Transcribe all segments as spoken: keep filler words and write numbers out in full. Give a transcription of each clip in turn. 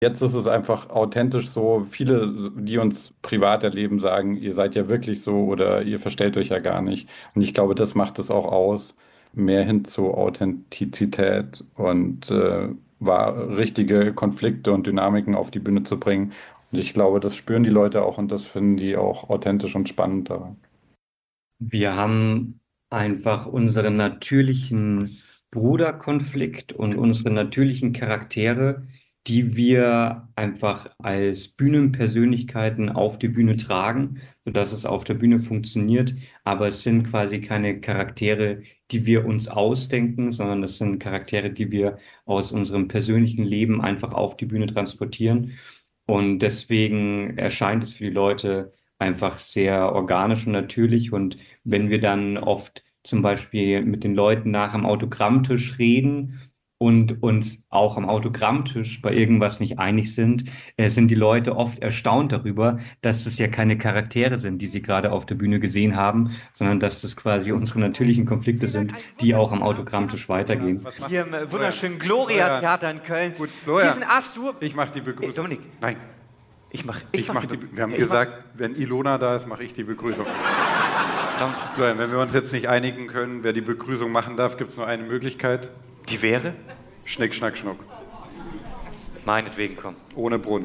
Jetzt ist es einfach authentisch so. Viele, die uns privat erleben, sagen, ihr seid ja wirklich so oder ihr verstellt euch ja gar nicht. Und ich glaube, das macht es auch aus, mehr hin zu Authentizität und äh, wahr, richtige Konflikte und Dynamiken auf die Bühne zu bringen. Und ich glaube, das spüren die Leute auch und das finden die auch authentisch und spannend daran. Wir haben einfach unseren natürlichen Bruderkonflikt und unsere natürlichen Charaktere, die wir einfach als Bühnenpersönlichkeiten auf die Bühne tragen, sodass es auf der Bühne funktioniert. Aber es sind quasi keine Charaktere, die wir uns ausdenken, sondern es sind Charaktere, die wir aus unserem persönlichen Leben einfach auf die Bühne transportieren. Und deswegen erscheint es für die Leute einfach sehr organisch und natürlich. Und wenn wir dann oft zum Beispiel mit den Leuten nach am Autogrammtisch reden und uns auch am Autogrammtisch bei irgendwas nicht einig sind, äh, sind die Leute oft erstaunt darüber, dass es ja keine Charaktere sind, die sie gerade auf der Bühne gesehen haben, sondern dass das quasi unsere natürlichen Konflikte Vielen Dank, sind, einen die auch am wunderschönen Abend. Sie haben Autogrammtisch weitergehen. Was macht hier im äh, Florian? wunderschönen Gloria-Theater in Köln. Gut, Hier Florian, ist ein Astur. ich mache die Äh, Begrüßung. Dominik, Nein, ich mach, ich mach mache die. Wir haben ich gesagt, wenn Ilona da ist, mache ich die Begrüßung. Mach, Florian, wenn wir uns jetzt nicht einigen können, wer die Begrüßung machen darf, gibt es nur eine Möglichkeit. die wäre? Schnick, schnack, schnuck. Meinetwegen, komm. Ohne Brunnen.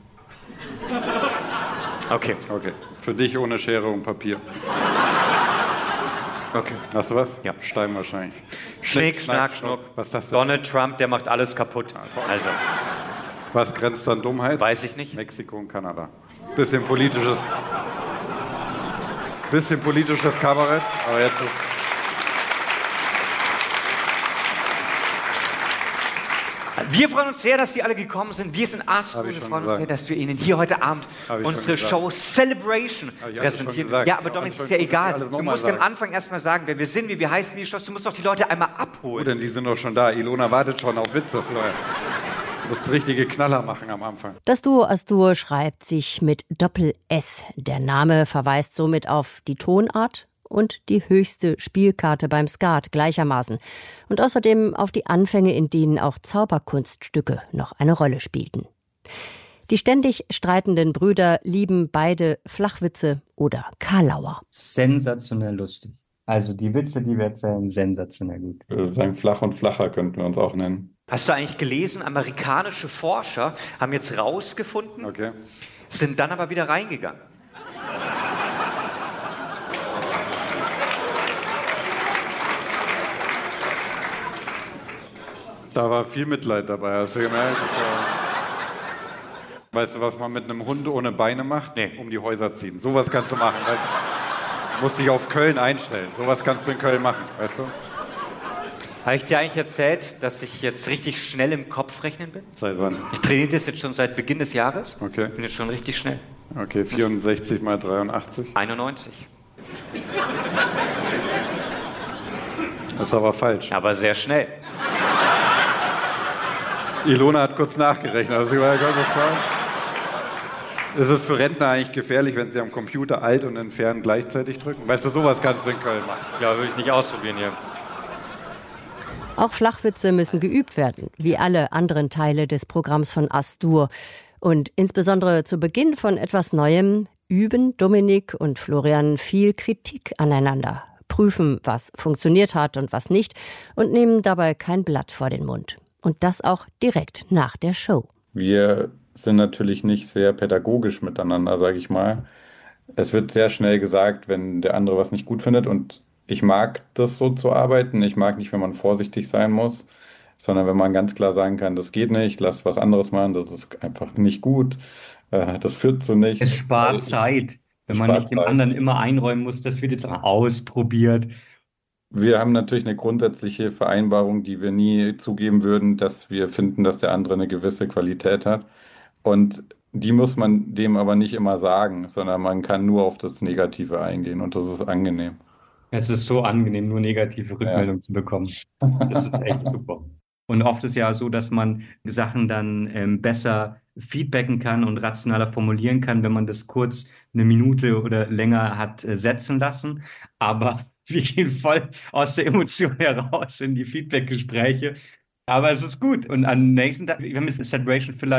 Okay, Okay. Für dich ohne Schere und Papier. okay. Hast du was? Ja. Stein wahrscheinlich. Schnick, schnack, schnuck. Was ist das denn? Donald Trump, der macht alles kaputt. Also, Was grenzt an Dummheit? weiß ich nicht. Mexiko und Kanada. Bisschen politisches. Bisschen politisches Kabarett, aber jetzt ist. Wir freuen uns sehr, dass Sie alle gekommen sind. Wir sind Astur Hab und ich wir schon freuen uns gesagt. sehr, dass wir Ihnen hier heute Abend Hab ich unsere schon Show Celebration Hab ich alles schon präsentieren. gesagt. Ja, aber Ja, Dominik, das ist Entschuldigung, ja egal. alles Du noch mal musst ja am sagen. Anfang erstmal sagen, wer wir sind, wie wir heißen, wie die Show ist. Du musst doch die Leute einmal Oh, abholen. denn die sind doch schon da. Ilona wartet schon auf Witze, Florian. Du musst richtige Knaller machen am Anfang. Das Duo Astur schreibt sich mit Doppel-S. Der Name verweist somit auf die Tonart und die höchste Spielkarte beim Skat gleichermaßen. Und außerdem auf die Anfänge, in denen auch Zauberkunststücke noch eine Rolle spielten. Die ständig streitenden Brüder lieben beide Flachwitze oder Karlauer. Sensationell lustig. Also die Witze, die wir erzählen, sensationell gut. Ich würde sagen, flach und flacher könnten wir uns auch nennen. Hast du eigentlich gelesen, amerikanische Forscher haben jetzt rausgefunden, Okay. sind dann aber wieder reingegangen. Da war viel Mitleid dabei, hast du gemerkt? Weißt du, was man mit einem Hund ohne Beine macht? Nee. Um die Häuser ziehen. Sowas kannst du machen. Weißt du? Du musst dich auf Köln einstellen. Sowas kannst du in Köln machen, weißt du? Habe ich dir eigentlich erzählt, dass ich jetzt richtig schnell im Kopf rechnen bin? Seit wann? Ich trainiere das jetzt schon seit Beginn des Jahres. Okay. Bin jetzt schon richtig schnell. Okay, vierundsechzig mal dreiundachtzig. einundneunzig. Das ist aber falsch. Aber sehr schnell. Ilona hat kurz nachgerechnet. Also, ja, Gott, das war- ist es für Rentner eigentlich gefährlich, wenn sie am Computer Alt und Entfernen gleichzeitig drücken? Weißt du, sowas kannst du in Köln machen. Ich glaube, würde ich nicht ausprobieren hier. Auch Flachwitze müssen geübt werden, wie alle anderen Teile des Programms von Astur. Und insbesondere zu Beginn von etwas Neuem üben Dominik und Florian viel Kritik aneinander, prüfen, was funktioniert hat und was nicht und nehmen dabei kein Blatt vor den Mund. Und das auch direkt nach der Show. Wir sind natürlich nicht sehr pädagogisch miteinander, sage ich mal. Es wird sehr schnell gesagt, wenn der andere was nicht gut findet. Und ich mag das so zu arbeiten. Ich mag nicht, wenn man vorsichtig sein muss, sondern wenn man ganz klar sagen kann, das geht nicht, lass was anderes machen, das ist einfach nicht gut, äh, das führt zu nichts. Es spart Zeit, wenn man Spart nicht dem Zeit. anderen immer einräumen muss, das wird jetzt ausprobiert. Wir haben natürlich eine grundsätzliche Vereinbarung, die wir nie zugeben würden, dass wir finden, dass der andere eine gewisse Qualität hat. Und die muss man dem aber nicht immer sagen, sondern man kann nur auf das Negative eingehen und das ist angenehm. Es ist so angenehm, nur negative Rückmeldungen zu bekommen. Das ist echt super. Und oft ist ja so, dass man Sachen dann ähm, besser feedbacken kann und rationaler formulieren kann, wenn man das kurz eine Minute oder länger hat äh, setzen lassen. Aber wir gehen voll aus der Emotion heraus in die Feedback-Gespräche. Aber es ist gut. Und am nächsten Tag, wir haben jetzt eine Celebration vielleicht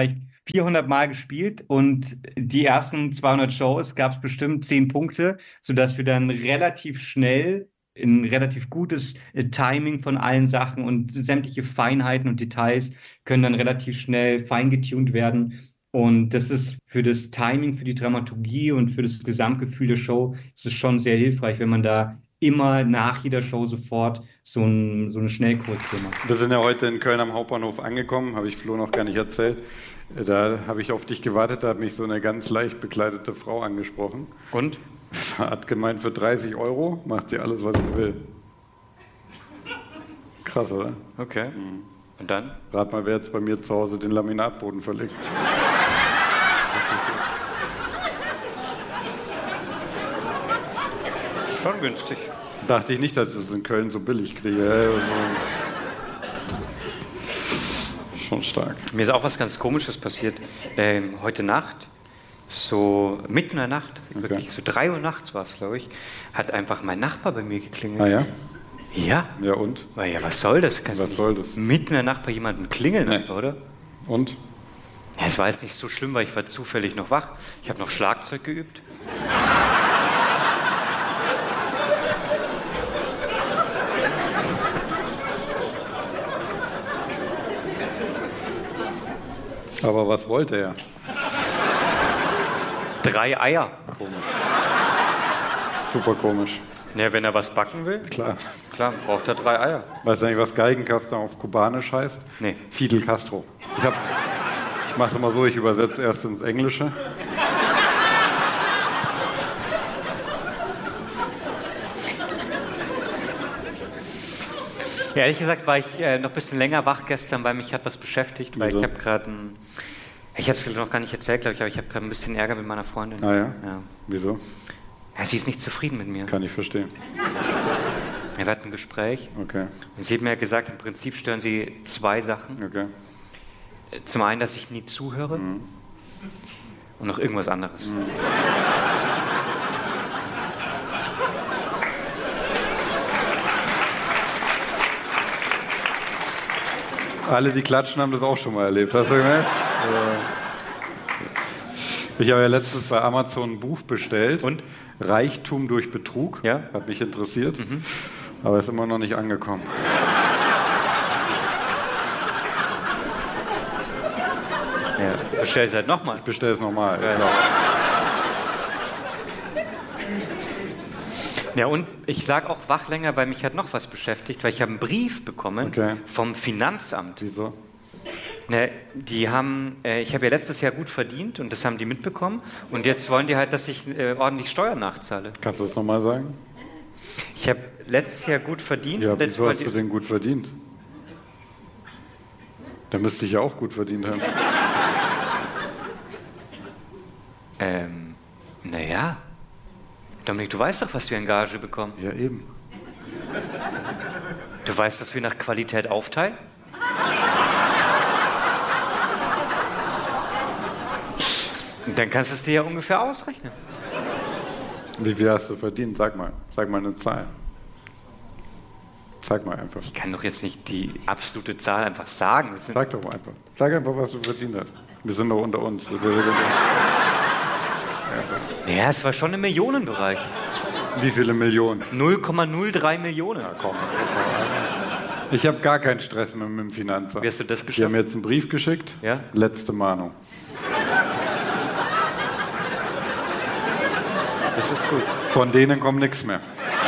vierhundert Mal gespielt und die ersten zweihundert Shows gab es bestimmt zehn Punkte, sodass wir dann relativ schnell ein relativ gutes äh, Timing von allen Sachen und sämtliche Feinheiten und Details können dann relativ schnell feingetuned werden. Und das ist für das Timing, für die Dramaturgie und für das Gesamtgefühl der Show ist es schon sehr hilfreich, wenn man da immer nach jeder Show sofort so, ein, so eine Schnellkurztour macht. Wir sind ja heute in Köln am Hauptbahnhof angekommen, habe ich Flo noch gar nicht erzählt. Da habe ich auf dich gewartet, da hat mich so eine ganz leicht bekleidete Frau angesprochen. Und? Sie hat gemeint, für dreißig Euro macht sie alles, was sie will. Krass, oder? Okay. Mhm. Und dann? Rat mal, wer jetzt bei mir zu Hause den Laminatboden verlegt. Schon günstig. Dachte ich nicht, dass ich es in Köln so billig kriege. Also, schon stark. Mir ist auch was ganz Komisches passiert. Ähm, heute Nacht, so mitten in der Nacht, Okay. wirklich so drei Uhr nachts war es, glaube ich, hat einfach mein Nachbar bei mir geklingelt. Ah ja? Ja. Ja und? Na ja, was soll das? Kannst Was du nicht soll das? mitten in der Nacht bei jemandem klingeln, Nee. einfach, oder? Und? Ja, es war jetzt nicht so schlimm, weil ich war zufällig noch wach. Ich habe noch Schlagzeug geübt. Aber was wollte er? Drei Eier. Komisch. Super komisch. Ja, wenn er was backen will, Klar. klar, braucht er drei Eier. Weißt du eigentlich, was Geigenkasten auf Kubanisch heißt? Nee. Fidel Castro. Ich, hab- ich mache es immer so, ich übersetze erst ins Englische. Ja, ehrlich gesagt war ich äh, noch ein bisschen länger wach gestern, weil mich hat was beschäftigt, weil Wieso? ich habe gerade ein... Ich habe es noch gar nicht erzählt, glaube ich, aber ich habe gerade ein bisschen Ärger mit meiner Freundin. Ah ja? Ja. Wieso? Ja, sie ist nicht zufrieden mit mir. Kann ich verstehen. Wir hatten ein Gespräch Okay, und sie hat mir gesagt, im Prinzip stören sie zwei Sachen. okay. Zum einen, dass ich nie zuhöre und noch irgendwas anderes. Alle, die klatschen, haben das auch schon mal erlebt. Hast du gemerkt? Ich habe ja letztens bei Amazon ein Buch bestellt. Und? Reichtum durch Betrug. Ja? Hat mich interessiert. Aber ist immer noch nicht angekommen. Ja. Bestell es halt nochmal. Ich bestelle es nochmal. Ja. Ja, und ich lag auch wach länger, weil mich hat noch was beschäftigt, weil ich habe einen Brief bekommen Okay. vom Finanzamt. Wieso? Ne, die haben, äh, ich habe ja letztes Jahr gut verdient und das haben die mitbekommen und jetzt wollen die halt, dass ich äh, ordentlich Steuern nachzahle. Kannst du das nochmal sagen? Ich habe letztes Jahr gut verdient. Ja, und jetzt wieso wollen hast du die, denn gut verdient? Da müsste ich ja auch gut verdient haben. ähm, naja, Dominik, du weißt doch, was wir in Gage bekommen. Ja, eben. Du weißt, dass wir nach Qualität aufteilen? Und dann kannst du es dir ja ungefähr ausrechnen. Wie viel hast du verdient? Sag mal. Sag mal eine Zahl. Sag mal einfach. Ich kann doch jetzt nicht die absolute Zahl einfach sagen. Das sind, Sag doch mal einfach. Sag einfach, was du verdient hast. Wir sind doch unter uns. naja, es war schon im Millionenbereich. Wie viele Millionen? null Komma null drei Millionen. Komm. Ich habe gar keinen Stress mehr mit dem Finanzamt. Wie hast du das Die haben geschafft? mir jetzt einen Brief geschickt. Ja? Letzte Mahnung. Das ist gut. Von denen kommt nichts mehr.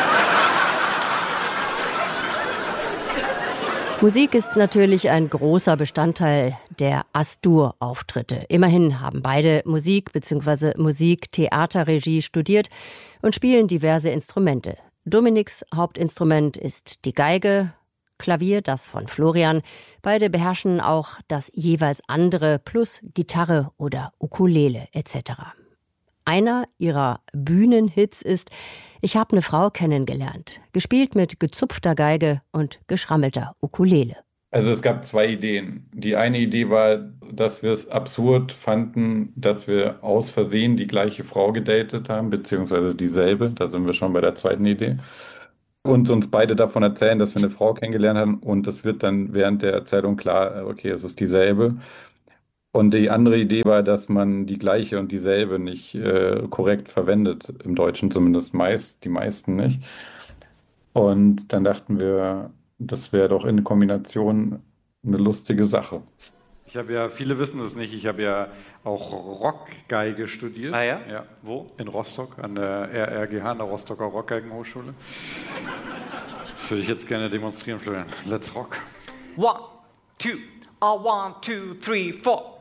Musik ist natürlich ein großer Bestandteil der Astur-Auftritte. Immerhin haben beide Musik bzw. Musik-Theaterregie studiert und spielen diverse Instrumente. Dominiks Hauptinstrument ist die Geige, Klavier das von Florian. Beide beherrschen auch das jeweils andere plus Gitarre oder Ukulele et cetera. Einer ihrer Bühnenhits ist »Ich hab ne Frau kennengelernt«, gespielt mit gezupfter Geige und geschrammelter Ukulele. Also es gab zwei Ideen. Die eine Idee war, dass wir es absurd fanden, dass wir aus Versehen die gleiche Frau gedatet haben, beziehungsweise dieselbe. Da sind wir schon bei der zweiten Idee. Und uns beide davon erzählen, dass wir eine Frau kennengelernt haben und es wird dann während der Erzählung klar, okay, es ist dieselbe. Und die andere Idee war, dass man die gleiche und dieselbe nicht äh, korrekt verwendet, im Deutschen zumindest meist, die meisten nicht. Und dann dachten wir, das wäre doch in Kombination eine lustige Sache. Ich habe ja, viele wissen es nicht, ich habe ja auch Rockgeige studiert. Ah ja? Ja. Wo? In Rostock, an der R R G H, an der Rostocker Rockgeigenhochschule. Das würde ich jetzt gerne demonstrieren, Florian. Let's rock. One, two, a one, two, three, four.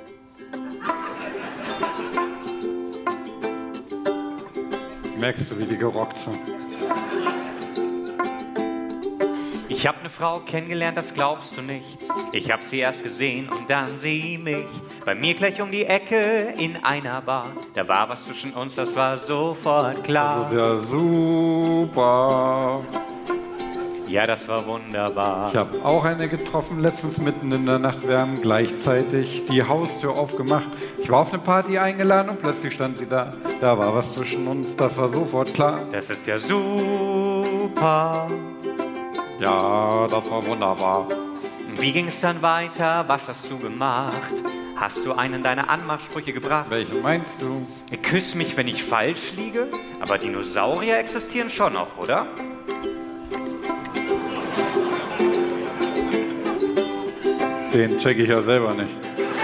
Merkst du, wie die gerockt sind? Ich habe eine Frau kennengelernt, das glaubst du nicht. Ich habe sie erst gesehen und dann sie mich. Bei mir gleich um die Ecke in einer Bar. Da war was zwischen uns, das war sofort klar. Das ist ja super. Ja, das war wunderbar. Ich habe auch eine getroffen, letztens mitten in der Nacht. Wir haben gleichzeitig die Haustür aufgemacht. Ich war auf eine Party eingeladen und plötzlich stand sie da. Da war was zwischen uns, das war sofort klar. Das ist ja super. Ja, das war wunderbar. Wie ging es dann weiter? Was hast du gemacht? Hast du einen deiner Anmachsprüche gebracht? Welchen meinst du? Küss mich, wenn ich falsch liege? Aber Dinosaurier existieren schon noch, oder? Den check ich ja selber nicht.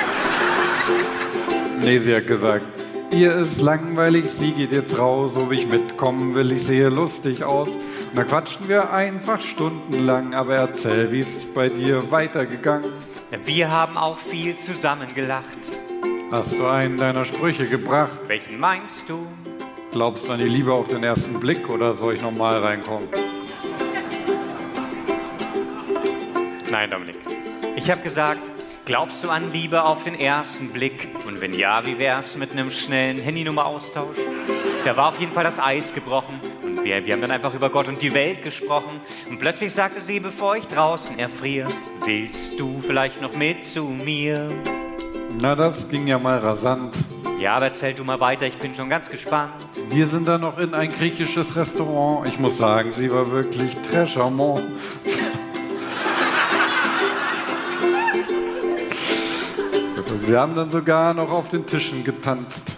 Nee, sie hat gesagt, ihr ist langweilig, sie geht jetzt raus, ob ich mitkommen will, ich sehe lustig aus. Und da quatschten wir einfach stundenlang, aber erzähl, wie ist es bei dir weitergegangen? Wir haben auch viel zusammen gelacht. Hast du einen deiner Sprüche gebracht? Welchen meinst du? Glaubst du an die Liebe auf den ersten Blick oder soll ich nochmal reinkommen? Nein, Dominik. Ich habe gesagt, glaubst du an Liebe auf den ersten Blick? Und wenn ja, wie wär's mit einem schnellen Handynummer-Austausch? Da war auf jeden Fall das Eis gebrochen und wir, wir haben dann einfach über Gott und die Welt gesprochen. Und plötzlich sagte sie, bevor ich draußen erfriere, willst du vielleicht noch mit zu mir? Na, das ging ja mal rasant. Ja, aber erzähl du mal weiter, ich bin schon ganz gespannt. Wir sind dann noch in ein griechisches Restaurant. Ich muss sagen, sie war wirklich très charmant. Wir haben dann sogar noch auf den Tischen getanzt.